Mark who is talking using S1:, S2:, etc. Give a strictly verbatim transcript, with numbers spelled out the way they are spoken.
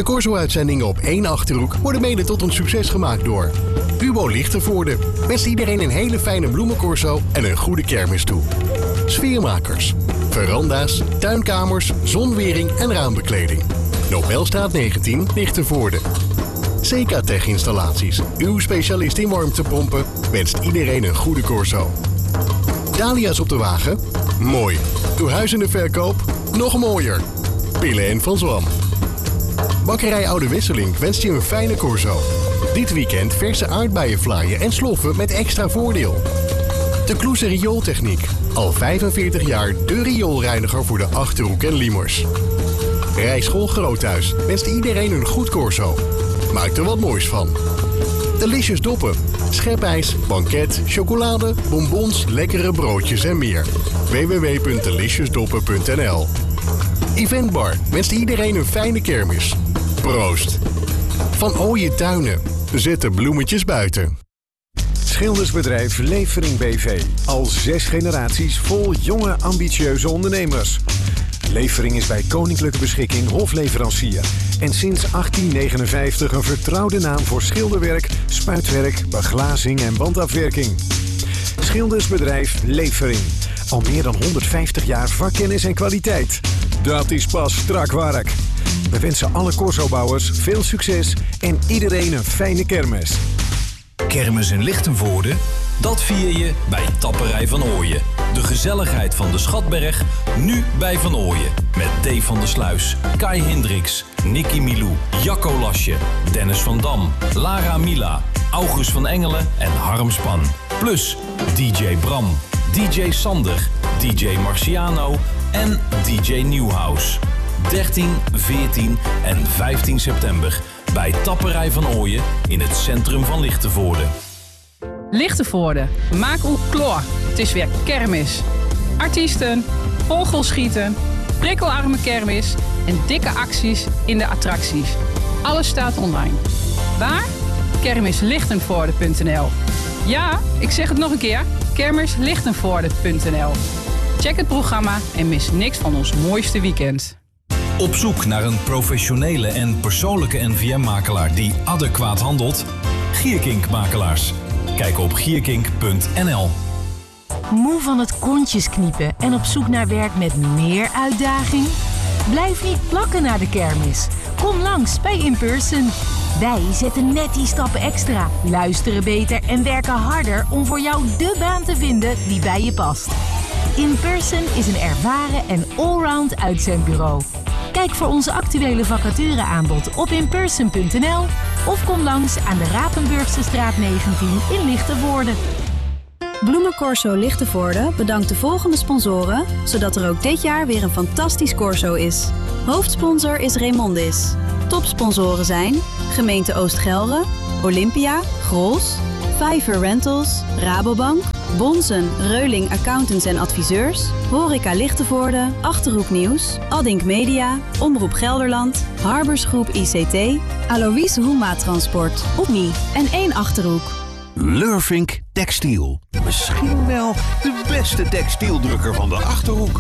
S1: De Corso-uitzendingen op één Achterhoek worden mede tot een succes gemaakt door Hubo Lichtenvoorde. Wenst iedereen een hele fijne bloemencorso en een goede kermis toe. Sfeermakers, veranda's, tuinkamers, zonwering en raambekleding. Nobelstraat negentien, Lichtenvoorde. Secatech Installaties, uw specialist in warmtepompen, wenst iedereen een goede corso. Dahlia's op de wagen? Mooi. Uw huis in de verkoop? Nog mooier. Pillen en Van Zwam. Bakkerij Oude Wesseling wenst je een fijne corso. Dit weekend verse aardbeienvlaaien en sloffen met extra voordeel. De Kloeze Riooltechniek. Al vijfenveertig jaar de rioolreiniger voor de Achterhoek en Liemers. Rijschool Groothuis wenst iedereen een goed corso. Maak er wat moois van. Delicious Doppen. Schepijs, banket, chocolade, bonbons, lekkere broodjes en meer. w w w punt delicious doppen punt n l. Eventbar wenst iedereen een fijne kermis. Proost. Van Ooije Tuinen. Zet de bloemetjes buiten.
S2: Schildersbedrijf Levering B V. Al zes generaties vol jonge, ambitieuze ondernemers. Levering is bij Koninklijke Beschikking hofleverancier. En sinds achttien negenenvijftig een vertrouwde naam voor schilderwerk, spuitwerk, beglazing en wandafwerking. Schildersbedrijf Levering. Al meer dan honderdvijftig jaar vakkennis en kwaliteit. Dat is pas strak werk. We wensen alle corsobouwers veel succes en iedereen een fijne kermis.
S3: Kermis in Lichtenvoorde? Dat vier je bij Tapperij van Ooyen. De gezelligheid van de Schatberg, nu bij Van Ooyen. Met Dave van der Sluis, Kai Hendricks, Nicky Milou, Jacco Lasje, Dennis van Dam, Lara Mila, August van Engelen en Harm Span. Plus D J Bram, D J Sander, D J Marciano en D J Newhouse. dertien, veertien en vijftien september bij Tapperij van Ooyen in het centrum van Lichtenvoorde.
S4: Lichtenvoorde, maak uw kloor. Het is weer kermis. Artiesten, vogelschieten, prikkelarme kermis en dikke acties in de attracties. Alles staat online. Waar? kermis lichtenvoorde punt n l. Ja, ik zeg het nog een keer. kermis lichtenvoorde punt n l. Check het programma en mis niks van ons mooiste weekend.
S3: Op zoek naar een professionele en persoonlijke N V M-makelaar die adequaat handelt? Gierkink Makelaars. Kijk op gierkink punt n l.
S5: Moe van het kontjes kniepen en op zoek naar werk met meer uitdaging? Blijf niet plakken naar de kermis. Kom langs bij In Person. Wij zetten net die stappen extra, luisteren beter en werken harder om voor jou de baan te vinden die bij je past. In Person is een ervaren en allround uitzendbureau. Kijk voor onze actuele vacatureaanbod op in person punt n l of kom langs aan de Rapenburgse straat negentien in Lichtenvoorde.
S6: Bloemencorso Lichtenvoorde bedankt de volgende sponsoren, zodat er ook dit jaar weer een fantastisch corso is. Hoofdsponsor is Raymondis. Topsponsoren zijn Gemeente Oost-Gelre, Olympia, Grols, Fiverr Rentals, Rabobank, Bonzen, Reuling Accountants en Adviseurs, Horeca Lichtenvoorde, Achterhoek Nieuws, Addink Media, Omroep Gelderland, Harborsgroep I C T, Alois Hoema Transport, Opni en één Achterhoek.
S7: Lurvink Textiel. Misschien wel de beste textieldrukker van de Achterhoek.